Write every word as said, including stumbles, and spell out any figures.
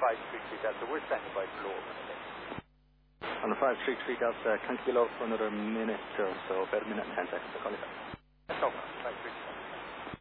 five three three Delta, we're standing by for low over the day. On the five three three Delta, can't you be low for another minute or so, about a minute and ten seconds, I'll call you back. That's over, five three three.